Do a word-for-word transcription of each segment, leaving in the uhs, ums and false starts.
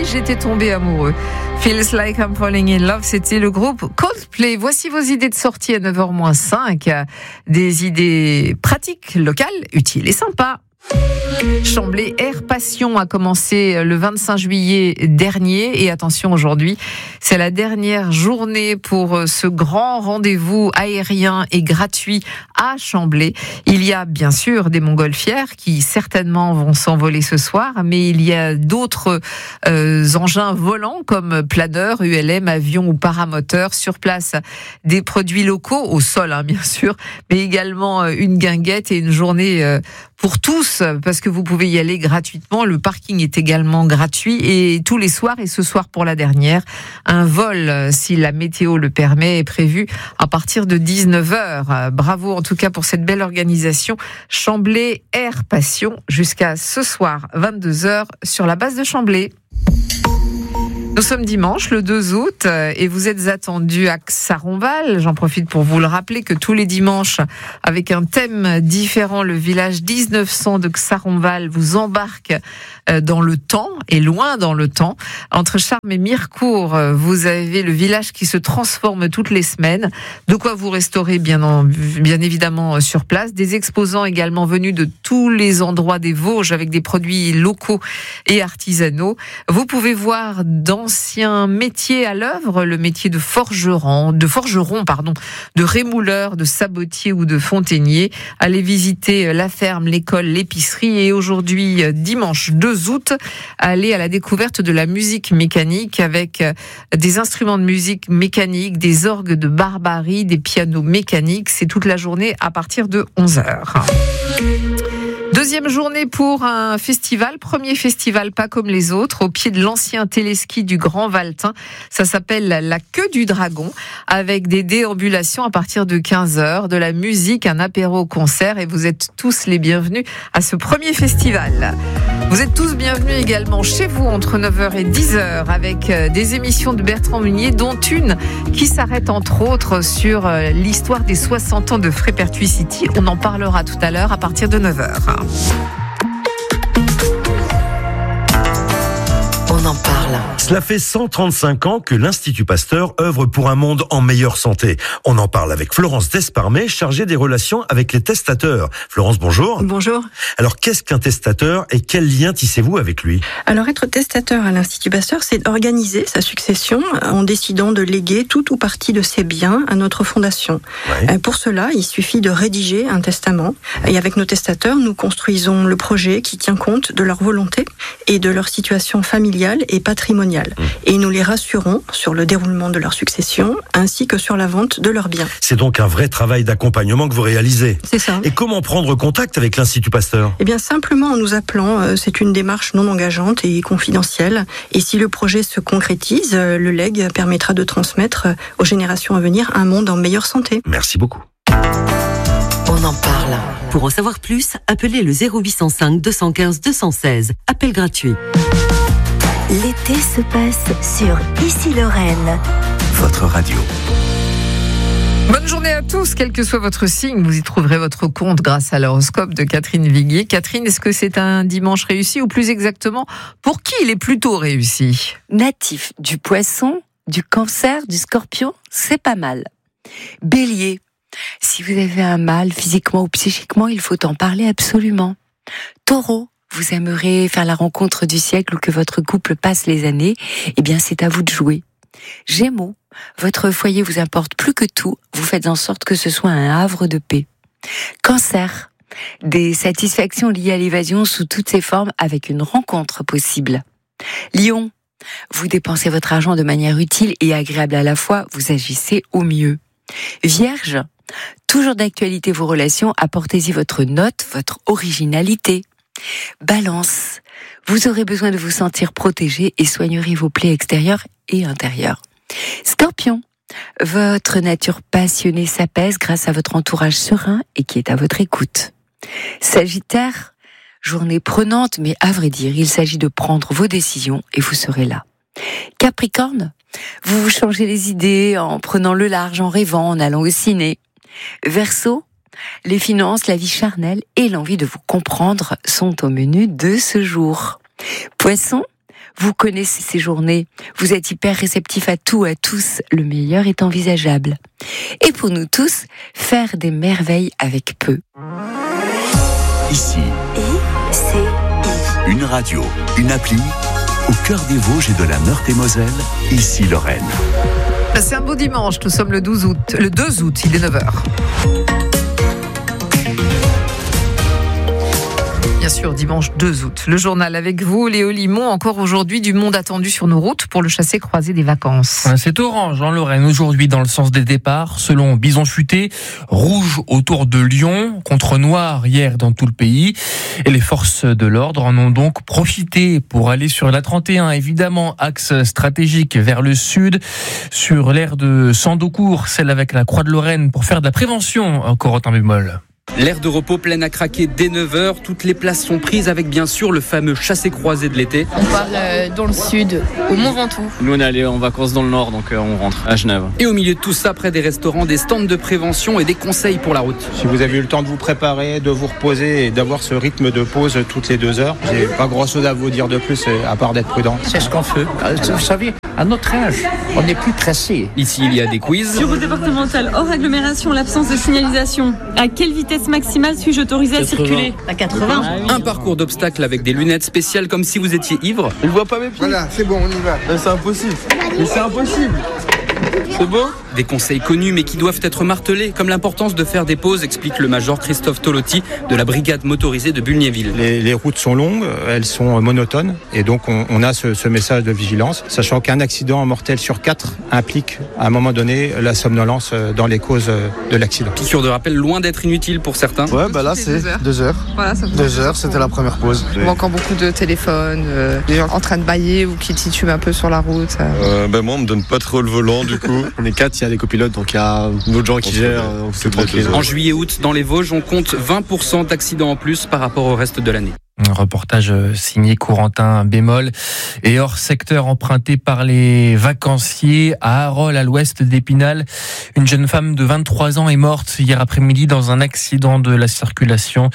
j'étais tombé amoureux. Feels Like I'm Falling in Love, c'était le groupe Coldplay. Voici vos idées de sortie à neuf heures moins cinq. Des idées pratiques, locales, utiles et sympas. Chamblay Air Passion a commencé le vingt-cinq juillet dernier et attention, aujourd'hui, c'est la dernière journée pour ce grand rendez-vous aérien et gratuit à Chamblay. Il y a bien sûr des montgolfières qui certainement vont s'envoler ce soir, mais il y a d'autres euh, engins volants comme planeurs, U L M, avions ou paramoteurs. Sur place, des produits locaux au sol, hein, bien sûr, mais également une guinguette et une journée euh, pour tous, parce que vous pouvez y aller gratuitement. Le parking est également gratuit et tous les soirs, et ce soir pour la dernière, un vol, si la météo le permet, est prévu à partir de dix-neuf heures. Bravo en tout cas pour cette belle organisation. Chamblay Air Passion jusqu'à ce soir, vingt-deux heures, sur la base de Chamblay. Nous sommes dimanche, le deux août, et vous êtes attendus à Xaronval. J'en profite pour vous le rappeler que tous les dimanches, avec un thème différent, le village dix-neuf cents de Xaronval vous embarque dans le temps, et loin dans le temps. Entre Charmes et Mirecourt, vous avez le village qui se transforme toutes les semaines. De quoi vous restaurer bien, en, bien évidemment sur place. Des exposants également venus de tous les endroits des Vosges avec des produits locaux et artisanaux. Vous pouvez voir dans ancien métier à l'œuvre, le métier de forgeron, de forgeron, pardon, de rémouleur, de sabotier ou de fontainier. Allez visiter la ferme, l'école, l'épicerie et aujourd'hui, dimanche deux août, allez à la découverte de la musique mécanique avec des instruments de musique mécanique, des orgues de Barbarie, des pianos mécaniques. C'est toute la journée à partir de onze heures. Deuxième journée pour un festival, premier festival pas comme les autres, au pied de l'ancien téléski du Grand Valtin. Ça s'appelle la Queue du Dragon, avec des déambulations à partir de quinze heures, de la musique, un apéro-concert, et vous êtes tous les bienvenus à ce premier festival. Vous êtes tous bienvenus également chez vous entre neuf heures et dix heures avec des émissions de Bertrand Meunier, dont une qui s'arrête entre autres sur l'histoire des soixante ans de Frépertuis City. On en parlera tout à l'heure à partir de neuf heures. On en parle. Cela fait cent trente-cinq ans que l'Institut Pasteur œuvre pour un monde en meilleure santé. On en parle avec Florence Desparmet, chargée des relations avec les testateurs. Florence, bonjour. Bonjour. Alors, qu'est-ce qu'un testateur et quel lien tissez-vous avec lui ? Alors, être testateur à l'Institut Pasteur, c'est organiser sa succession en décidant de léguer tout ou partie de ses biens à notre fondation. Ouais. Pour cela, il suffit de rédiger un testament. Et avec nos testateurs, nous construisons le projet qui tient compte de leur volonté et de leur situation familiale et patrimoniale. Et nous les rassurons sur le déroulement de leur succession ainsi que sur la vente de leurs biens. C'est donc un vrai travail d'accompagnement que vous réalisez. C'est ça. Et comment prendre contact avec l'Institut Pasteur ? Eh bien, simplement en nous appelant. C'est une démarche non engageante et confidentielle. Et si le projet se concrétise, le legs permettra de transmettre aux générations à venir un monde en meilleure santé. Merci beaucoup. On en parle. Pour en savoir plus, appelez le zéro huit cent cinq deux cent quinze deux cent seize. Appel gratuit. L'été se passe sur Ici Lorraine. Votre radio. Bonne journée à tous, quel que soit votre signe, vous y trouverez votre compte grâce à l'horoscope de Catherine Viguier. Catherine, est-ce que c'est un dimanche réussi ou plus exactement, pour qui il est plutôt réussi ? Natif du Poisson, du Cancer, du Scorpion, c'est pas mal. Bélier, si vous avez un mal physiquement ou psychiquement, il faut en parler absolument. Taureau, vous aimeriez faire la rencontre du siècle ou que votre couple passe les années, eh bien c'est à vous de jouer. Gémeaux, votre foyer vous importe plus que tout, vous faites en sorte que ce soit un havre de paix. Cancer, des satisfactions liées à l'évasion sous toutes ses formes avec une rencontre possible. Lion, vous dépensez votre argent de manière utile et agréable à la fois, vous agissez au mieux. Vierge, toujours d'actualité vos relations, apportez-y votre note, votre originalité. Balance, vous aurez besoin de vous sentir protégé et soignerez vos plaies extérieures et intérieures. Scorpion, votre nature passionnée s'apaise grâce à votre entourage serein et qui est à votre écoute. Sagittaire, journée prenante, mais à vrai dire, il s'agit de prendre vos décisions et vous serez là. Capricorne, vous vous changez les idées en prenant le large, en rêvant, en allant au ciné. Verseau, les finances, la vie charnelle et l'envie de vous comprendre sont au menu de ce jour. Poisson, Vous connaissez ces journées, vous êtes hyper réceptifs à tout, à tous, le meilleur est envisageable. Et pour nous tous, faire des merveilles avec peu. Ici, I C I. une radio, une appli, au cœur des Vosges et de la Meurthe-et-Moselle, ici Lorraine. C'est un beau dimanche, nous sommes le douze août, le deux août, il est neuf heures. Bien sûr, dimanche deux août. Le journal avec vous, Léo Limon. Encore aujourd'hui, du monde attendu sur nos routes pour le chassé-croisé des vacances. C'est orange en Lorraine aujourd'hui dans le sens des départs. Selon Bison Futé, rouge autour de Lyon, contre noir hier dans tout le pays. Et les forces de l'ordre en ont donc profité pour aller sur la trente et un, évidemment, axe stratégique vers le sud, sur l'aire de Sandocourt, celle avec la Croix de Lorraine, pour faire de la prévention, encore un bémol. L'aire de repos pleine à craquer dès neuf heures. Toutes les places sont prises avec bien sûr le fameux chassé-croisé de l'été. On part euh, dans le sud, au Mont Ventoux. Nous on est allé en vacances dans le nord, donc euh, on rentre à Genève. Et au milieu de tout ça, près des restaurants, des stands de prévention et des conseils pour la route. Si vous avez eu le temps de vous préparer, de vous reposer et d'avoir ce rythme de pause toutes les deux heures, j'ai pas grand chose à vous dire de plus à part d'être prudent. C'est ce qu'on fait. Vous savez, à notre âge, on n'est plus pressé. Ici, il y a des quiz. Sur route départementale, hors agglomération, l'absence de signalisation. À quelle vitesse maximale suis-je autorisé à circuler ? À quatre-vingts. Un parcours d'obstacles avec des lunettes spéciales comme si vous étiez ivre. Il voit pas mes pieds. Voilà, c'est bon, on y va. C'est impossible. Mais c'est impossible. C'est beau ? Des conseils connus mais qui doivent être martelés, comme l'importance de faire des pauses, explique le major Christophe Tolotti de la brigade motorisée de Bulgnéville. Les, les routes sont longues, elles sont monotones et donc on, on a ce, ce message de vigilance, sachant qu'un accident mortel sur quatre implique à un moment donné la somnolence dans les causes de l'accident. Piqûre de rappel loin d'être inutile pour certains. Ouais, bah là c'est deux heures. Voilà, ça deux heures, c'était la première pause. On voit encore beaucoup de téléphones, euh, des gens en train de bailler ou qui titubent un peu sur la route. Euh, bah moi on me donne pas trop le volant du coup. On est quatre, il y a des copilotes, donc il y a d'autres gens qui gèrent, c'est tranquille. En juillet-août, dans les Vosges, on compte vingt pour cent d'accidents en plus par rapport au reste de l'année. Un reportage signé Corentin Bémol et hors secteur emprunté par les vacanciers à Harol, à l'ouest d'Épinal. Une jeune femme de vingt-trois ans est morte hier après-midi dans un accident de la circulation.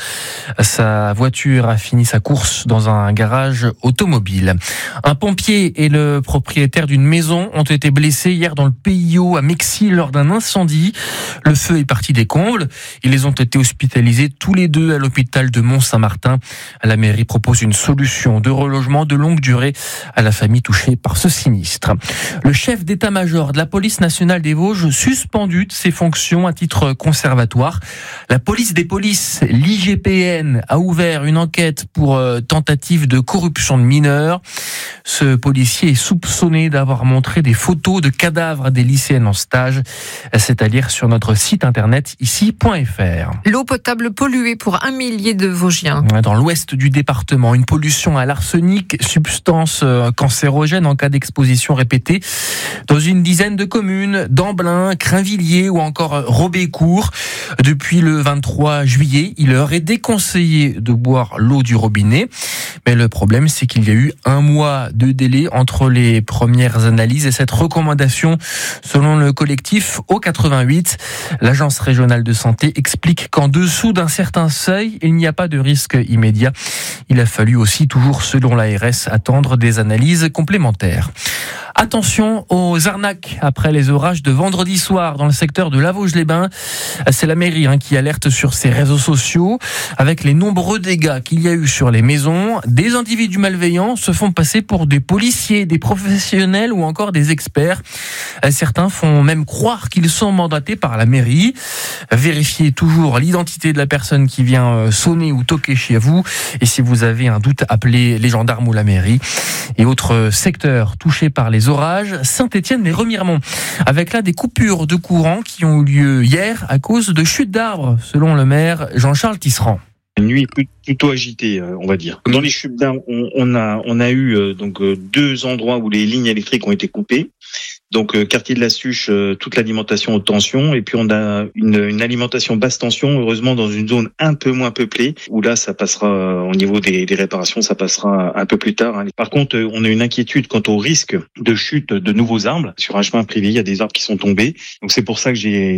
Sa voiture a fini sa course dans un garage automobile. Un pompier et le propriétaire d'une maison ont été blessés hier dans le P I O à Mexi lors d'un incendie. Le feu est parti des combles. Ils ont été hospitalisés tous les deux à l'hôpital de Mont-Saint-Martin. La mairie propose une solution de relogement de longue durée à la famille touchée par ce sinistre. Le chef d'état-major de la police nationale des Vosges suspendu de ses fonctions à titre conservatoire. La police des polices, l'I G P N, a ouvert une enquête pour euh, tentative de corruption de mineurs. Ce policier est soupçonné d'avoir montré des photos de cadavres à des lycéennes en stage. C'est à lire sur notre site internet ici point f r. L'eau potable polluée pour un millier de Vosgiens. Dans l'ouest du département, une pollution à l'arsenic, substance cancérogène en cas d'exposition répétée, dans une dizaine de communes, d'Amblin, Crainvilliers ou encore Robécourt. Depuis le vingt-trois juillet, il leur est déconseillé de boire l'eau du robinet. Mais le problème, c'est qu'il y a eu un mois de délai entre les premières analyses et cette recommandation, selon le collectif O quatre-vingt-huit. L'agence régionale de santé explique qu'en dessous d'un certain seuil, il n'y a pas de risque immédiat. Il a fallu aussi, toujours selon l'A R S, attendre des analyses complémentaires. Attention aux arnaques après les orages de vendredi soir dans le secteur de La Vosges-les-Bains. C'est la mairie hein, qui alerte sur ses réseaux sociaux. Avec les nombreux dégâts qu'il y a eu sur les maisons, des individus malveillants se font passer pour des policiers, des professionnels ou encore des experts. Certains font même croire qu'ils sont mandatés par la mairie. Vérifiez toujours l'identité de la personne qui vient sonner ou toquer chez vous. Et si vous avez un doute, appelez les gendarmes ou la mairie. Et autre secteur touché par les orages, Saint-Étienne les Remiremont, avec là des coupures de courant qui ont eu lieu hier à cause de chutes d'arbres, selon le maire Jean-Charles Tisserand. Une nuit plutôt agitée, on va dire. Dans les chutes d'arbres, on, on a on a eu donc deux endroits où les lignes électriques ont été coupées. Donc euh, quartier de la Suche, euh, toute l'alimentation haute tension, et puis on a une, une alimentation basse tension, heureusement dans une zone un peu moins peuplée, où là ça passera euh, au niveau des, des réparations, ça passera un peu plus tard. Hein. Par contre, euh, on a une inquiétude quant au risque de chute de nouveaux arbres. Sur un chemin privé, il y a des arbres qui sont tombés. Donc c'est pour ça que j'ai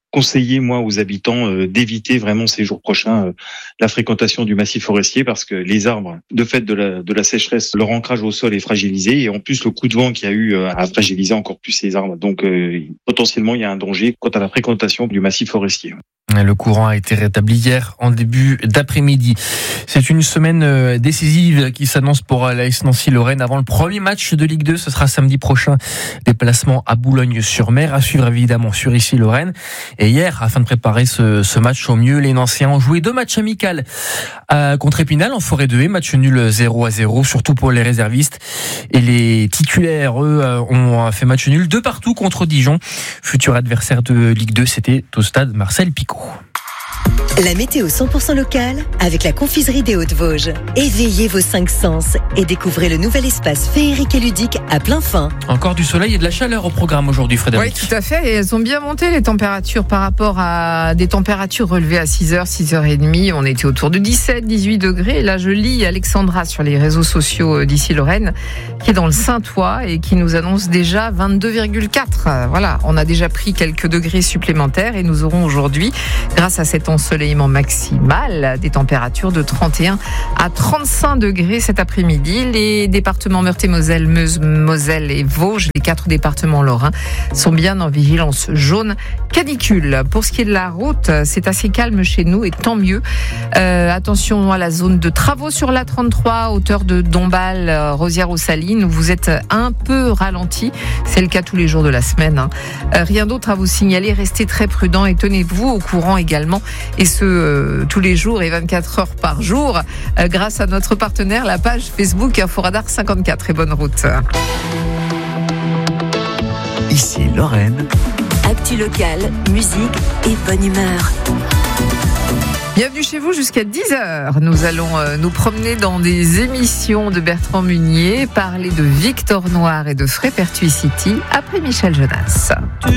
conseiller, moi, aux habitants euh, d'éviter vraiment ces jours prochains euh, la fréquentation du massif forestier parce que les arbres, de fait de la, de la sécheresse, leur ancrage au sol est fragilisé et en plus le coup de vent qu'il y a eu euh, a fragilisé encore plus ces arbres. Donc euh, potentiellement, il y a un danger quant à la fréquentation du massif forestier. Le courant a été rétabli hier en début d'après-midi. C'est une semaine décisive qui s'annonce pour l'A S Nancy-Lorraine avant le premier match de Ligue deux. Ce sera samedi prochain. Déplacement à Boulogne-sur-Mer, à suivre évidemment sur Issy-Lorraine. Et hier, afin de préparer ce, ce match au mieux, les Nancéens ont joué deux matchs amicaux euh, contre Épinal en Forêt de Haye, match nul zéro à zéro, surtout pour les réservistes. Et les titulaires, eux, ont fait match nul de partout contre Dijon. Futur adversaire de Ligue deux, c'était au stade Marcel Picot. La météo cent pour cent locale avec la confiserie des Hauts-de-Vosges. Éveillez vos cinq sens et découvrez le nouvel espace féerique et ludique à plein fin. Encore du soleil et de la chaleur au programme aujourd'hui, Frédéric. Oui, tout à fait. Et elles ont bien monté les températures par rapport à des températures relevées à six heures, six heures trente. On était autour de dix-sept, dix-huit degrés. Et là, je lis Alexandra sur les réseaux sociaux d'Issy-Lorraine qui est dans le Saintois et qui nous annonce déjà vingt-deux virgule quatre. Voilà, on a déjà pris quelques degrés supplémentaires et nous aurons aujourd'hui, grâce à cet ensoleillement maximal, des températures de trente et un à trente-cinq degrés cet après-midi. Les départements Meurthe-et-Moselle, Meuse, Moselle et Vosges, les quatre départements lorrains, sont bien en vigilance jaune canicule. Pour ce qui est de la route, c'est assez calme chez nous et tant mieux. Euh, attention à la zone de travaux sur la trente-trois, hauteur de Dombasle, Rosières-aux-Salines, où vous êtes un peu ralenti. C'est le cas tous les jours de la semaine. Hein. Euh, rien d'autre à vous signaler. Restez très prudents et tenez-vous au courant également. Et ce, euh, tous les jours et vingt-quatre heures par jour, euh, grâce à notre partenaire, la page Facebook Inforadar cinquante-quatre. Et bonne route. Ici Lorraine. Actu locale, musique et bonne humeur. Bienvenue chez vous jusqu'à dix heures. Nous allons euh, nous promener dans des émissions de Bertrand Munier, parler de Victor Noir et de Frépertuis City après Michel Jonas.